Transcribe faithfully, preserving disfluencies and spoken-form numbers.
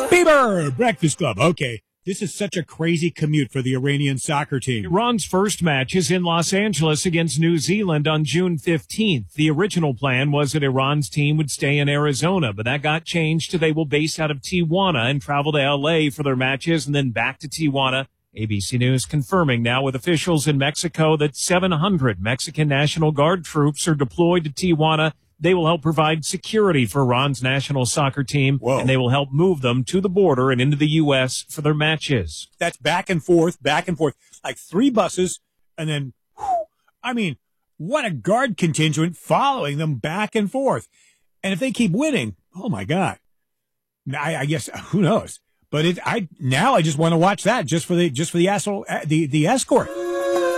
Bieber Breakfast Club. Okay. This is such a crazy commute for the Iranian soccer team. Iran's first match is in Los Angeles against New Zealand on June fifteenth. The original plan was that Iran's team would stay in Arizona, but that got changed to they will base out of Tijuana and travel to L A for their matches and then back to Tijuana. A B C News confirming now with officials in Mexico that seven hundred Mexican National Guard troops are deployed to Tijuana. They will help provide security for Iran's national soccer team, Whoa. and they will help move them to the border and into the U S for their matches. That's back and forth, back and forth, like three buses, and then, whew, I mean, what a guard contingent following them back and forth. And if they keep winning, oh my God, I, I guess who knows? But it, I now I just want to watch that just for the just for the asshole the the escort.